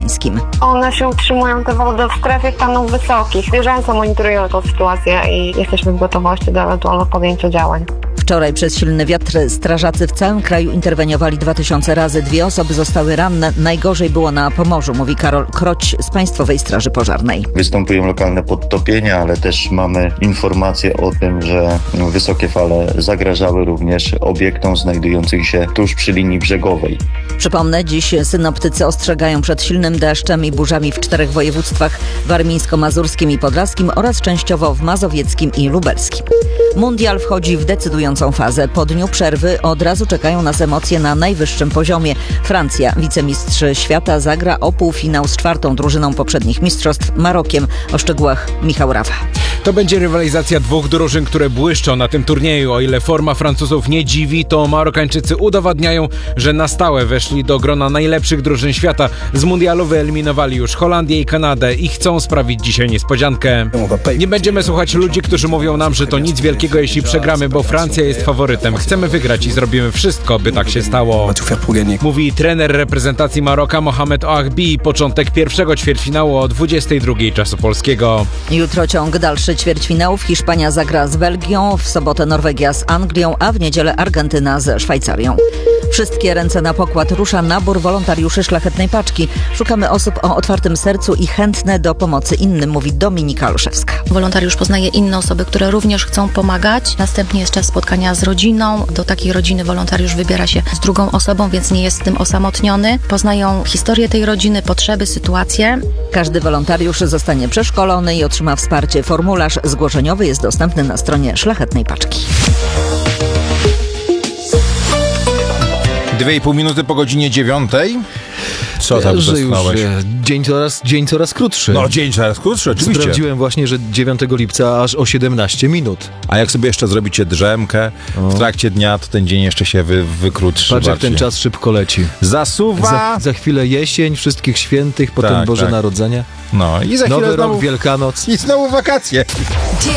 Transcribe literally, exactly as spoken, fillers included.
Łacińskim. One się utrzymują te wody w strefie stanów wysokich. Bieżąco monitorują tę sytuację i jesteśmy w gotowości do ewentualnego podjęcia działań. Wczoraj przez silny wiatr strażacy w całym kraju interweniowali dwa tysiące razy. Dwie osoby zostały ranne. Najgorzej było na Pomorzu, mówi Karol Kroć z Państwowej Straży Pożarnej. Występują lokalne podtopienia, ale też mamy informacje o tym, że wysokie fale zagrażały również obiektom znajdującym się tuż przy linii brzegowej. Przypomnę, dziś synoptycy ostrzegają przed silnym deszczem i burzami w czterech województwach: warmińsko-mazurskim i podlaskim oraz częściowo w mazowieckim i lubelskim. Mundial wchodzi w decydującą fazę. Po dniu przerwy od razu czekają nas emocje na najwyższym poziomie. Francja, wicemistrz świata, zagra o półfinał z czwartą drużyną poprzednich mistrzostw, Marokiem. O szczegółach Michał Rawa. To będzie rywalizacja dwóch drużyn, które błyszczą na tym turnieju. O ile forma Francuzów nie dziwi, to Marokańczycy udowadniają, że na stałe weszli do grona najlepszych drużyn świata. Z mundialu wyeliminowali już Holandię i Kanadę i chcą sprawić dzisiaj niespodziankę. Nie będziemy słuchać ludzi, którzy mówią nam, że to nic wielkiego, jeśli przegramy, bo Francja jest faworytem. Chcemy wygrać i zrobimy wszystko, by tak się stało. Mówi trener reprezentacji Maroka Mohamed Ouahbi. Początek pierwszego ćwierćfinału o dwudziestej drugiej czasu polskiego. Jutro ciąg dalszy ćwierćfinałów. Hiszpania zagra z Belgią, w sobotę Norwegia z Anglią, a w niedzielę Argentyna ze Szwajcarią. Wszystkie ręce na pokład. Rusza nabór wolontariuszy Szlachetnej Paczki. Szukamy osób o otwartym sercu i chętne do pomocy innym, mówi Dominika Olszewska. Wolontariusz poznaje inne osoby, które również chcą pomagać. Następnie jest czas spotkania z rodziną. Do takiej rodziny wolontariusz wybiera się z drugą osobą, więc nie jest w tym osamotniony. Poznają historię tej rodziny, potrzeby, sytuacje. Każdy wolontariusz zostanie przeszkolony i otrzyma wsparcie. Formularz zgłoszeniowy jest dostępny na stronie Szlachetnej Paczki. Dwie i pół minuty po godzinie dziewiątej. Co tam że już zasnąłeś? dzień coraz, dzień coraz krótszy. No dzień coraz krótszy, oczywiście. Sprawdziłem właśnie, że dziewiątego lipca aż o siedemnaście minut. A jak sobie jeszcze zrobicie drzemkę w trakcie dnia, to ten dzień jeszcze się wy, wykrótszy. Patrz, jak bardziej. ten czas szybko leci. Zasuwa. Za, za chwilę jesień, wszystkich świętych, potem Tak, Boże tak. Narodzenie. No i za Nowy chwilę rok, znowu, Wielkanoc. i znowu wakacje.